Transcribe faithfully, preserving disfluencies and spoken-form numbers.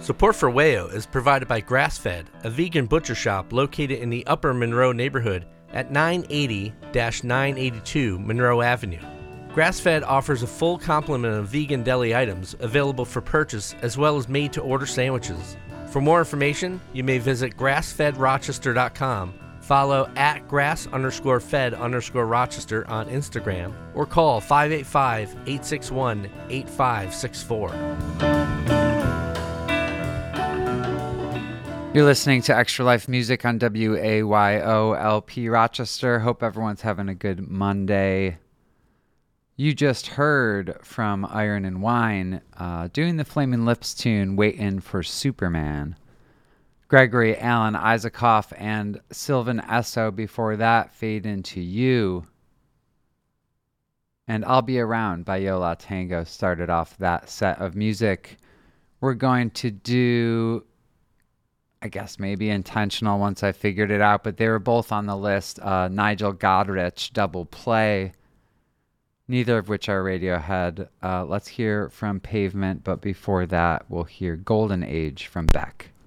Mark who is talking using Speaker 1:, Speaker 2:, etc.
Speaker 1: Support for Wayo is provided by Grass-Fed, a vegan butcher shop located in the Upper Monroe neighborhood at nine eighty to nine eighty-two Monroe Avenue. Grass-Fed offers a full complement of vegan deli items available for purchase as well as made-to-order sandwiches. For more information, you may visit grass fed rochester dot com, follow at grass underscore fed underscore Rochester on Instagram, or call five eight five, eight six one, eight five six four.
Speaker 2: You're listening to Extra Life Music on W A Y O L P Rochester. Hope everyone's having a good Monday. You just heard from Iron and Wine uh, doing the Flaming Lips tune, Waitin' for Superman. Gregory Alan Isaacoff and Sylvan Esso before that, Fade Into You. And I'll Be Around by Yo La Tango started off that set of music. We're going to do, I guess maybe Intentional once I figured it out, but they were both on the list. Uh, Nigel Godrich, Double Play, neither of which are Radiohead. Uh, let's hear from Pavement, but before that, we'll hear Golden Age from Beck.